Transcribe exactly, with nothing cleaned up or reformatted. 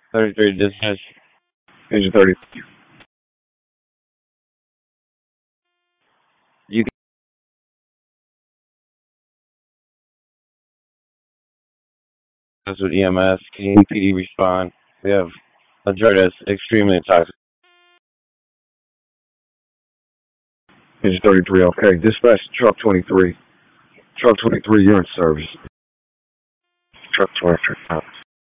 thirty-three dispatch. Engine thirty. You guys with E M S. Can you P D respond? We have a drug that's extremely intoxicated. Engine thirty-three, okay. Dispatch truck twenty-three. Truck twenty-three, you're in service. Truck twenty-three.